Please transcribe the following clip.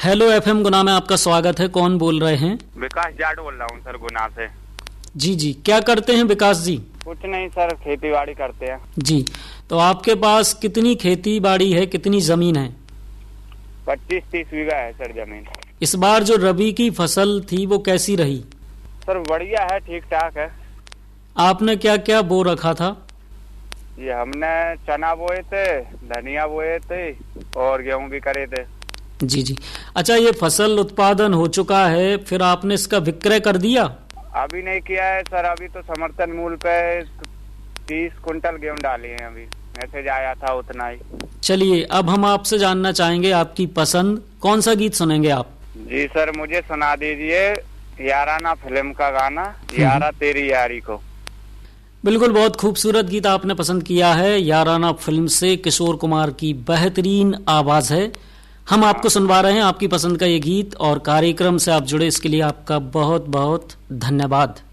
Hello FM गुना में आपका स्वागत है। कौन बोल रहे हैं? विकास जाट बोल रहा हूँ सर, गुना से। जी जी, क्या करते हैं विकास जी? कुछ नहीं सर, खेती बाड़ी करते हैं। जी, तो आपके पास कितनी खेती बाड़ी है, कितनी जमीन है? 25-30 बीघा है सर जमीन। इस बार जो रबी की फसल थी वो कैसी रही? सर बढ़िया है, ठीक ठाक है। आपने क्या क्या बो रखा था? ये हमने चना बोए थे, धनिया बोए थे और गेहूं भी करे थे। जी जी। अच्छा, ये फसल उत्पादन हो चुका है, फिर आपने इसका विक्रय कर दिया? अभी नहीं किया है सर, अभी तो समर्थन मूल्य पे 30 कुंटल गेहूं डाले हैं। अभी मैसेज आया था उतना ही। चलिए, अब हम आपसे जानना चाहेंगे आपकी पसंद। कौन सा गीत सुनेंगे आप? जी सर, मुझे सुना दीजिए याराना फिल्म का गाना, यारा तेरी यारी को। बिल्कुल, बहुत खूबसूरत गीत आपने पसंद किया है। याराना फिल्म से किशोर कुमार की बेहतरीन आवाज है। हम आपको सुनवा रहे हैं आपकी पसंद का ये गीत, और कार्यक्रम से आप जुड़े इसके लिए आपका बहुत बहुत धन्यवाद।